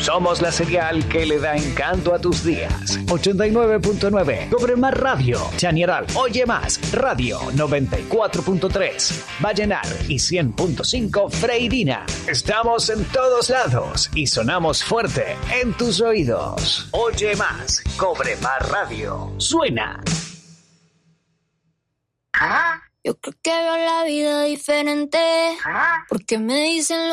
Somos la señal que le da encanto a tus días. 89.9 Cobre Más Radio. Chañaral. Oye Más Radio. 94.3 Vallenar y 100.5 Freirina. Estamos en todos lados y sonamos fuerte en tus oídos. Oye Más. Cobre Más Radio. Suena. Yo creo que veo la vida diferente, porque me dicen